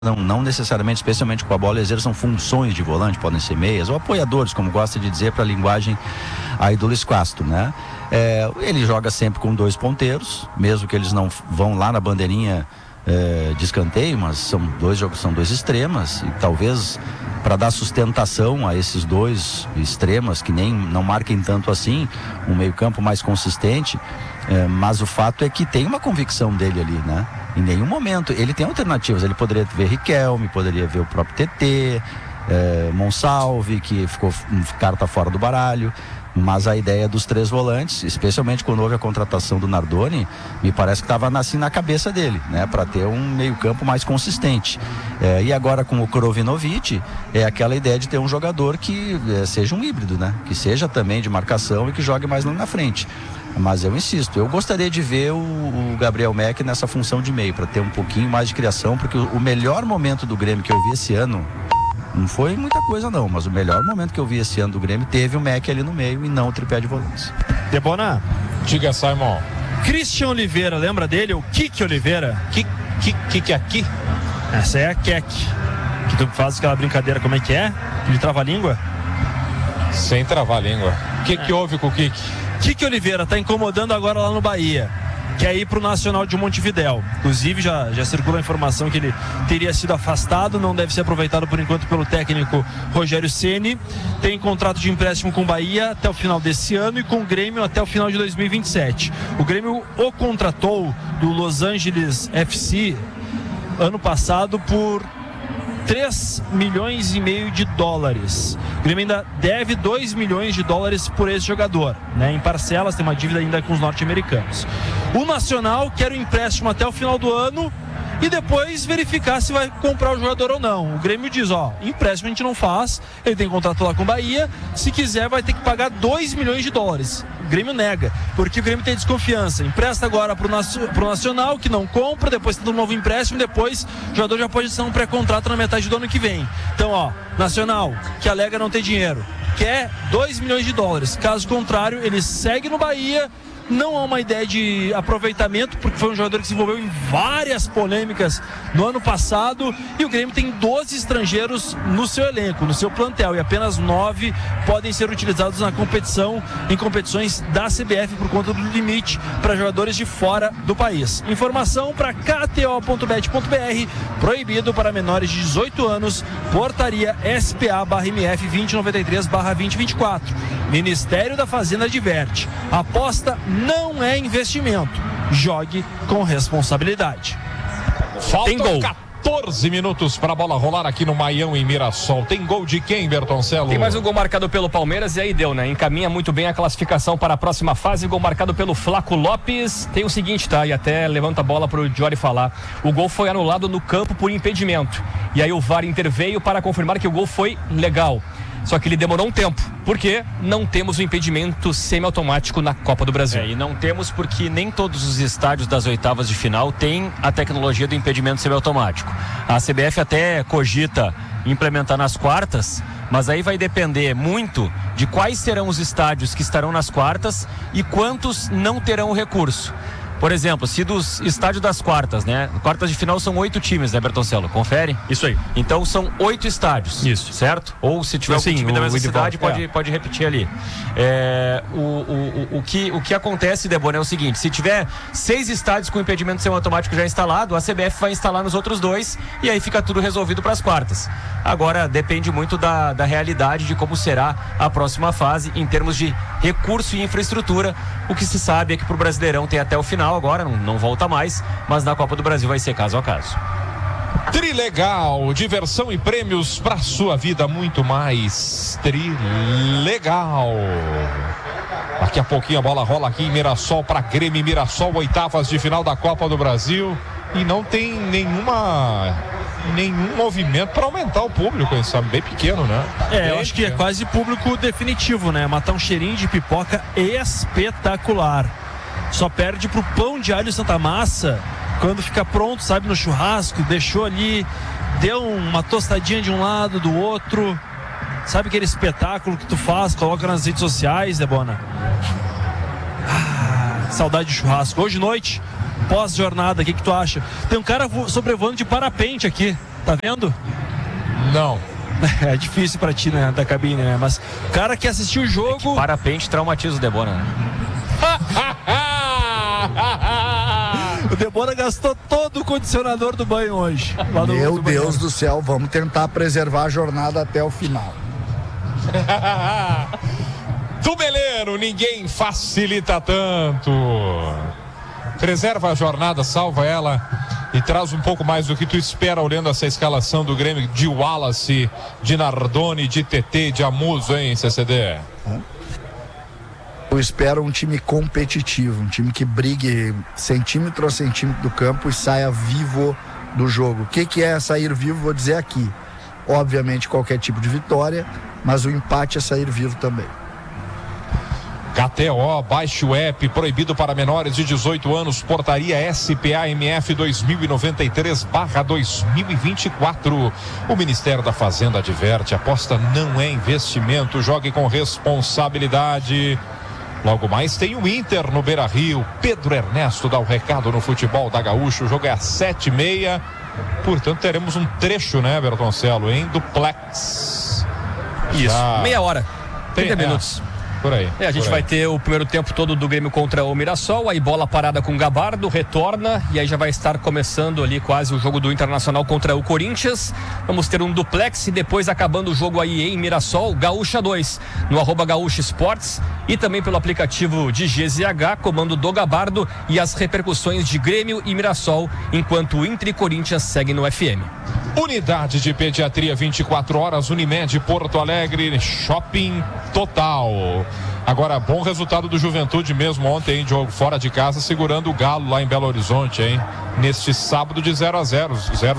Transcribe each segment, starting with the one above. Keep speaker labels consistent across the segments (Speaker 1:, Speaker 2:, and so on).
Speaker 1: não necessariamente, especialmente com a bola, exerçam funções de volante, podem ser meias ou apoiadores, como gosta de dizer para a linguagem aí do Luiz Castro, né? Ele joga sempre com 2 ponteiros, mesmo que eles não vão lá na bandeirinha de escanteio, mas são dois extremas, e talvez para dar sustentação a esses 2 extremas que não marquem tanto assim, um meio-campo mais consistente. Mas o fato é que tem uma convicção dele ali, né? Em nenhum momento ele tem alternativas. Ele poderia ver Riquelme, poderia ver o próprio TT, Monsalve, que ficou carta fora do baralho. Mas a ideia dos 3 volantes, especialmente quando houve a contratação do Nardoni, me parece que estava assim na cabeça dele, né? Para ter um meio-campo mais consistente. E agora com o Krovinovic, é aquela ideia de ter um jogador que seja um híbrido, né? Que seja também de marcação e que jogue mais lá na frente. Mas eu insisto, eu gostaria de ver o Gabriel Meck nessa função de meio, para ter um pouquinho mais de criação, porque o melhor momento do Grêmio que eu vi esse ano, não foi muita coisa não, mas o melhor momento que eu vi esse ano do Grêmio teve o Meck ali no meio e não o tripé de volantes.
Speaker 2: Debona,
Speaker 3: diga, Simon.
Speaker 2: Christian Oliveira, lembra dele? O Kiki Oliveira?
Speaker 3: Kiki aqui?
Speaker 2: Essa é a Kek, que tu faz aquela brincadeira, como é que é? De trava-língua?
Speaker 3: Sem travar-língua. O que houve com o Kiki?
Speaker 2: Kiki Oliveira está incomodando agora lá no Bahia, quer ir para o Nacional de Montevidéu. Inclusive já circula a informação que ele teria sido afastado, não deve ser aproveitado por enquanto pelo técnico Rogério Ceni. Tem contrato de empréstimo com o Bahia até o final desse ano e com o Grêmio até o final de 2027. O Grêmio o contratou do Los Angeles FC ano passado por 3 milhões e meio de dólares. O Grêmio ainda deve 2 milhões de dólares por esse jogador, né? Em parcelas, tem uma dívida ainda com os norte-americanos. O Nacional quer o empréstimo até o final do ano e depois verificar se vai comprar o jogador ou não. O Grêmio diz, empréstimo a gente não faz, ele tem contrato lá com o Bahia, se quiser vai ter que pagar 2 milhões de dólares. O Grêmio nega, porque o Grêmio tem desconfiança. Empresta agora pro Nacional, que não compra, depois tem um novo empréstimo, depois o jogador já pode ser um pré-contrato na metade do ano que vem. Então, Nacional, que alega não ter dinheiro, quer 2 milhões de dólares. Caso contrário, ele segue no Bahia. Não há uma ideia de aproveitamento, porque foi um jogador que se envolveu em várias polêmicas no ano passado, e o Grêmio tem 12 estrangeiros no seu elenco, no seu plantel, e apenas 9 podem ser utilizados na competição, em competições da CBF, por conta do limite para jogadores de fora do país. Informação para kto.bet.br, proibido para menores de 18 anos, portaria SPA/MF 2093/2024. Ministério da Fazenda adverte: aposta não é investimento. Jogue com responsabilidade.
Speaker 3: Faltam 14 minutos para a bola rolar aqui no Maião, em Mirassol. Tem gol de quem, Bertoncelo?
Speaker 4: Tem mais um gol marcado pelo Palmeiras e aí deu, né? Encaminha muito bem a classificação para a próxima fase. Gol marcado pelo Flaco Lopes. Tem o seguinte, tá? E até levanta a bola para o Diori falar. O gol foi anulado no campo por impedimento. E aí o VAR interveio para confirmar que o gol foi legal. Só que ele demorou um tempo, porque não temos o impedimento semiautomático na Copa do Brasil.
Speaker 5: E não temos porque nem todos os estádios das oitavas de final têm a tecnologia do impedimento semiautomático. A CBF até cogita implementar nas quartas, mas aí vai depender muito de quais serão os estádios que estarão nas quartas e quantos não terão o recurso. Por exemplo, se dos estádios das quartas, né? Quartas de final são 8 times, né, Bertoncelo? Confere?
Speaker 4: Isso aí.
Speaker 5: Então são 8 estádios.
Speaker 4: Isso.
Speaker 5: Certo? Ou se tiver algum time da mesma cidade, pode repetir ali. O que acontece, Debona, é o seguinte: se tiver 6 estádios com impedimento semiautomático já instalado, a CBF vai instalar nos outros 2 e aí fica tudo resolvido para as quartas. Agora, depende muito da realidade de como será a próxima fase em termos de recurso e infraestrutura. O que se sabe é que pro Brasileirão tem até o final agora, não volta mais, mas na Copa do Brasil vai ser caso a caso.
Speaker 3: Trilegal, diversão e prêmios para sua vida, muito mais. Trilegal. Daqui a pouquinho a bola rola aqui em Mirassol para Grêmio e Mirassol, oitavas de final da Copa do Brasil, e não tem nenhum movimento para aumentar o público, sabe? Bem pequeno, né?
Speaker 2: Eu acho que é quase público definitivo, né? Matar um cheirinho de pipoca espetacular. Só perde pro pão de alho Santa Massa quando fica pronto, sabe, no churrasco, deixou ali, deu uma tostadinha de um lado, do outro. Sabe aquele espetáculo que tu faz, coloca nas redes sociais, Debona? Saudade de churrasco. Hoje de noite, pós-jornada, o que tu acha? Tem um cara sobrevoando de parapente aqui. Tá vendo?
Speaker 3: Não.
Speaker 2: É difícil pra ti, né, da cabine, né? Mas o cara que assistiu o jogo...
Speaker 5: Parapente traumatiza o Debona, né?
Speaker 2: O Debona gastou todo o condicionador do banho hoje.
Speaker 6: Meu Deus do céu, vamos tentar preservar a jornada até o final.
Speaker 3: Do Meleiro, ninguém facilita tanto. Preserva a jornada, salva ela e traz um pouco mais do que tu espera olhando essa escalação do Grêmio de Wallace, de Nardoni, de TT, de Amuso, hein, CCD?
Speaker 6: Eu espero um time competitivo, um time que brigue centímetro a centímetro do campo e saia vivo do jogo. O que é sair vivo? Vou dizer aqui. Obviamente qualquer tipo de vitória, mas o empate é sair vivo também.
Speaker 3: KTO, baixe o app, proibido para menores de 18 anos, portaria SPAMF 2093/2024. O Ministério da Fazenda adverte, aposta não é investimento, jogue com responsabilidade. Logo mais tem o Inter no Beira-Rio. Pedro Ernesto dá o recado no futebol da Gaúcho, o jogo é às 7h30. Portanto, teremos um trecho, né, Bertoncelo, em duplex.
Speaker 4: Isso, meia hora, 30 minutos.
Speaker 3: Por aí.
Speaker 4: A gente vai ter o primeiro tempo todo do Grêmio contra o Mirassol, aí bola parada com o Gabardo, retorna e aí já vai estar começando ali quase o jogo do Internacional contra o Corinthians. Vamos ter um duplex e depois acabando o jogo aí em Mirassol, Gaúcha 2, no @Gaúcha Esportes e também pelo aplicativo de GZH, comando do Gabardo e as repercussões de Grêmio e Mirassol, enquanto o Inter e Corinthians seguem no FM.
Speaker 3: Unidade de Pediatria 24 horas, Unimed Porto Alegre, Shopping Total. Agora, bom resultado do Juventude mesmo ontem, hein, Diogo, fora de casa, segurando o Galo lá em Belo Horizonte, hein? Neste sábado de 0-0,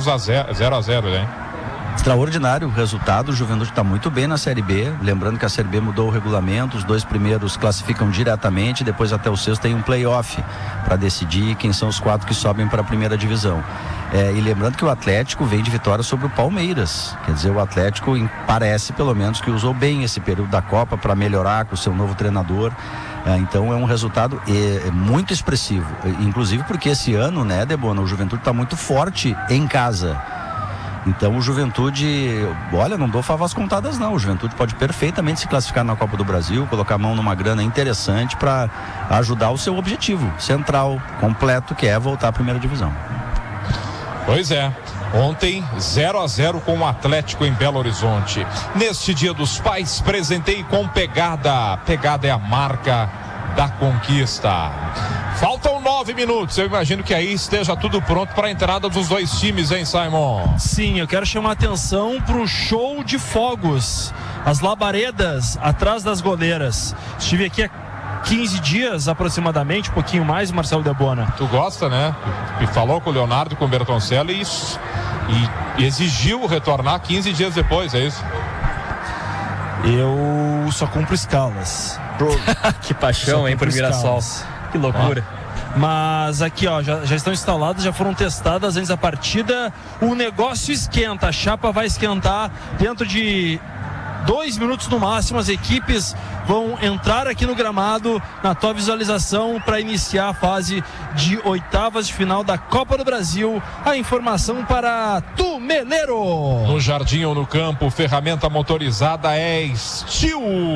Speaker 3: hein?
Speaker 1: Extraordinário o resultado, o Juventude está muito bem na Série B, lembrando que a Série B mudou o regulamento, os 2 primeiros classificam diretamente, depois até o 6º tem um play-off para decidir quem são os 4 que sobem para a primeira divisão. E lembrando que o Atlético vem de vitória sobre o Palmeiras, quer dizer, o Atlético parece pelo menos que usou bem esse período da Copa para melhorar com o seu novo treinador. Então é um resultado muito expressivo, inclusive porque esse ano, né, Debona, o Juventude está muito forte em casa. Então o Juventude, olha, não dou favas contadas não, o Juventude pode perfeitamente se classificar na Copa do Brasil, colocar a mão numa grana interessante para ajudar o seu objetivo central, completo, que é voltar à primeira divisão.
Speaker 3: Pois é, ontem 0-0 com o Atlético em Belo Horizonte. Neste Dia dos Pais, presentei com Pegada. Pegada é a marca da conquista. Faltam 9 minutos, eu imagino que aí esteja tudo pronto para a entrada dos 2 times, hein, Simon?
Speaker 2: Sim, eu quero chamar a atenção para o show de fogos, as labaredas atrás das goleiras. Estive aqui há 15 dias aproximadamente, um pouquinho mais, Marcelo Debona.
Speaker 3: Tu gosta, né? E falou com o Leonardo, com o Bertoncello e exigiu retornar 15 dias depois, é isso?
Speaker 2: Eu só cumpro escalas.
Speaker 4: Que paixão, hein, por Mirassol. Que loucura.
Speaker 2: Mas aqui, ó, já estão instaladas, já foram testadas antes da partida. O negócio esquenta, a chapa vai esquentar dentro de 2 minutos no máximo. As equipes vão entrar aqui no gramado na tua visualização para iniciar a fase de oitavas de final da Copa do Brasil. A informação para Tu Meleiro.
Speaker 3: No jardim ou no campo, ferramenta motorizada é Steel.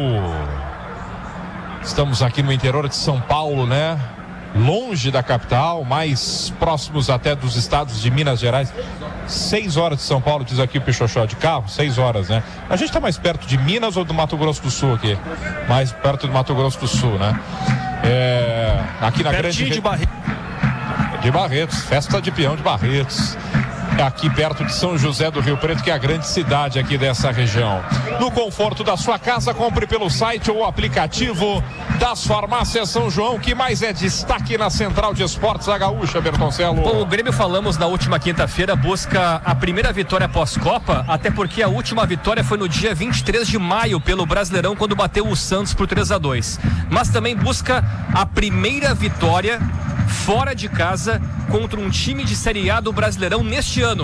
Speaker 3: Estamos aqui no interior de São Paulo, né? Longe da capital, mais próximos até dos estados de Minas Gerais. 6 horas de São Paulo, diz aqui o Pichochó, de carro, 6 horas, né? A gente está mais perto de Minas ou do Mato Grosso do Sul aqui? Mais perto do Mato Grosso do Sul, né? Aqui na
Speaker 2: pertinho
Speaker 3: grande...
Speaker 2: de Barretos.
Speaker 3: De Barretos, festa de peão de Barretos. Aqui perto de São José do Rio Preto, que é a grande cidade aqui dessa região. No conforto da sua casa, compre pelo site ou aplicativo das farmácias São João, que mais é destaque na Central de Esportes da Gaúcha, Bertoncello.
Speaker 4: Bom, o Grêmio, falamos na última quinta-feira, busca a primeira vitória pós-Copa, até porque a última vitória foi no dia 23 de maio pelo Brasileirão, quando bateu o Santos por 3-2. Mas também busca a primeira vitória fora de casa contra um time de Série A do Brasileirão neste ano.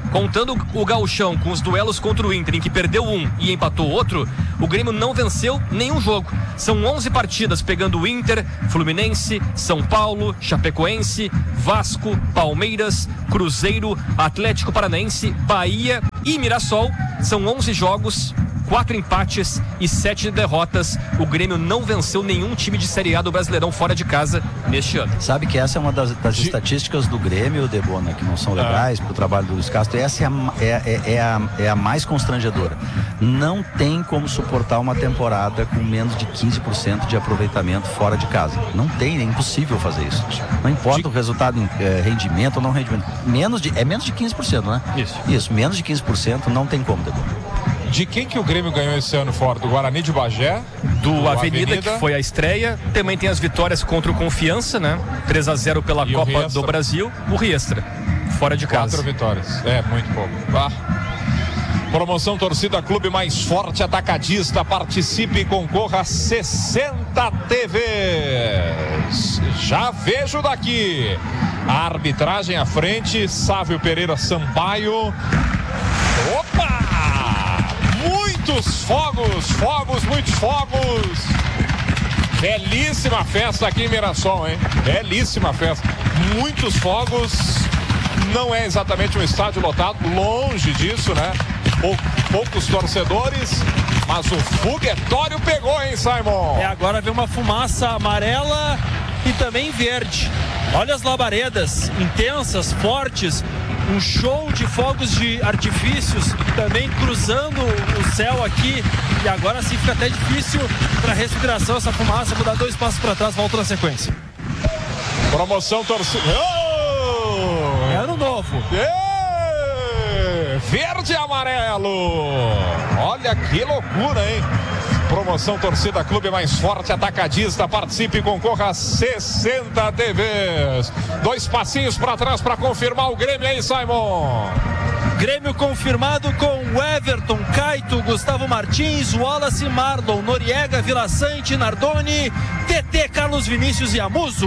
Speaker 4: Contando o gauchão com os duelos contra o Inter, em que perdeu um e empatou outro, o Grêmio não venceu nenhum jogo. São 11 partidas pegando o Inter, Fluminense, São Paulo, Chapecoense, Vasco, Palmeiras, Cruzeiro, Atlético Paranaense, Bahia e Mirassol. São 11 jogos, 4 empates e 7 derrotas. O Grêmio não venceu nenhum time de Série A do Brasileirão fora de casa neste ano.
Speaker 1: Sabe que essa é uma das estatísticas do Grêmio, Debona, que não são legais para o trabalho do Luiz Castro. Essa é a mais constrangedora. Não tem como suportar uma temporada com menos de 15% de aproveitamento fora de casa. Não tem, é impossível fazer isso. Não importa o resultado em rendimento ou não rendimento. Menos de 15%, né? Isso, menos de 15% não tem como, Debona.
Speaker 3: De quem que o Grêmio ganhou esse ano fora? Do Guarani de Bagé?
Speaker 4: Do Avenida, que foi a estreia. Também tem as vitórias contra o Confiança, né? 3-0 pela Copa do Brasil. O Riestra, fora de casa.
Speaker 3: 4 vitórias. É, muito pouco. Promoção Torcida Clube Mais Forte Atacadista. Participe e concorra a 60 TVs. Já vejo daqui. A arbitragem à frente. Sávio Pereira Sampaio. Opa! Muitos fogos, muitos fogos. Belíssima festa aqui em Mirassol, hein? Belíssima festa. Muitos fogos. Não é exatamente um estádio lotado, longe disso, né? Poucos torcedores, mas o foguetório pegou, hein, Simon?
Speaker 2: Agora vem uma fumaça amarela e também verde. Olha as labaredas intensas, fortes. Um show de fogos de artifícios também cruzando o céu aqui. E agora sim fica até difícil para respiração essa fumaça. Vou dar 2 passos para trás, volto na sequência.
Speaker 3: Promoção torcida.
Speaker 2: É ano novo.
Speaker 3: Verde e amarelo. Olha que loucura, hein? Promoção Torcida Clube Mais Forte Atacadista. Participe e concorra a 60 TVs. 2 passinhos para trás para confirmar o Grêmio aí, Simon.
Speaker 2: Grêmio confirmado com Everton, Caito, Gustavo Martins, Wallace, Marlon, Noriega, Vila Sante, Nardoni, TT, Carlos Vinícius e Amuso.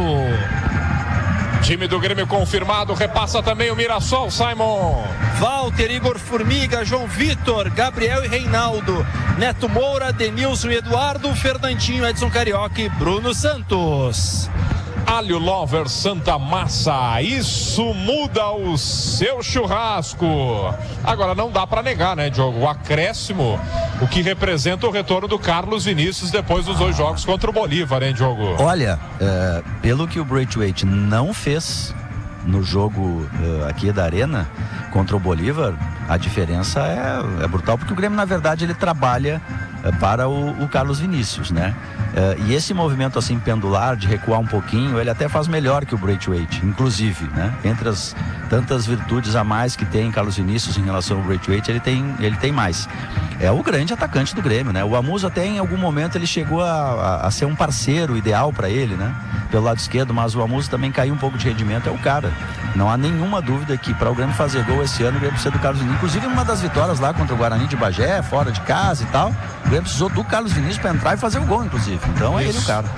Speaker 3: Time do Grêmio confirmado, repassa também o Mirassol, Simon.
Speaker 2: Walter, Igor Formiga, João Vitor, Gabriel e Reinaldo, Neto Moura, Denilson e Eduardo, Fernandinho, Edson Carioca e Bruno Santos.
Speaker 3: Alho Lover Santa Massa, isso muda o seu churrasco. Agora não dá para negar, né, Diogo? O acréscimo, o que representa o retorno do Carlos Vinícius depois dos 2 jogos contra o Bolívar, hein, Diogo?
Speaker 1: Olha, pelo que o Braithwaite não fez no jogo aqui da Arena contra o Bolívar, a diferença é brutal, porque o Grêmio, na verdade, ele trabalha para o Carlos Vinícius, né? E esse movimento assim pendular, de recuar um pouquinho, ele até faz melhor que o Braithwaite, inclusive, né? Entre as tantas virtudes a mais que tem Carlos Vinícius em relação ao Braithwaite, ele tem mais. É o grande atacante do Grêmio, né? O Amuso até em algum momento ele chegou a ser um parceiro ideal para ele, né? Pelo lado esquerdo, mas o Amuso também caiu um pouco de rendimento, é o cara. Não há nenhuma dúvida que para o Grêmio fazer gol esse ano, o Grêmio precisa do Carlos Vinícius. Inclusive, uma das vitórias lá contra o Guarani de Bagé, fora de casa e tal, o Grêmio precisou do Carlos Vinícius para entrar e fazer o gol, inclusive. Então é ele o cara.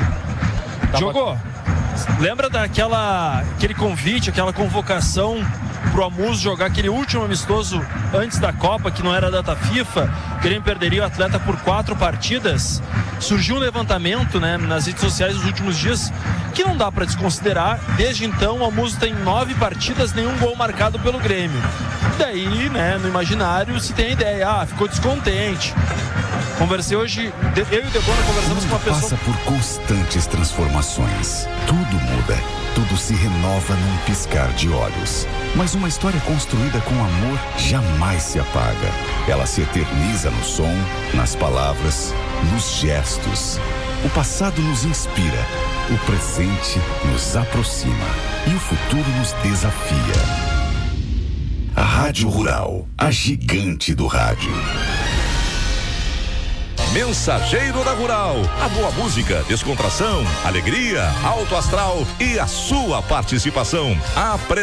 Speaker 2: Jogou. Lembra aquele convite, aquela convocação pro Amuso jogar aquele último amistoso antes da Copa, que não era data FIFA, que ele perderia o atleta por 4 partidas? Surgiu um levantamento, né, nas redes sociais nos últimos dias, que não dá para desconsiderar. Desde então, o Amuso tem 9 partidas, nenhum gol marcado pelo Grêmio. Daí, né, no imaginário se tem a ideia, ficou descontente. Conversei hoje, eu e o Debona conversamos com uma pessoa.
Speaker 7: Passa por constantes transformações. Tudo muda, tudo se renova num piscar de olhos. Mas uma história construída com amor jamais se apaga. Ela se eterniza no som, nas palavras, nos gestos. O passado nos inspira, o presente nos aproxima e o futuro nos desafia. A Rádio Rural, a gigante do rádio.
Speaker 8: Mensageiro da Rural, a boa música, descontração, alegria, alto astral e a sua participação.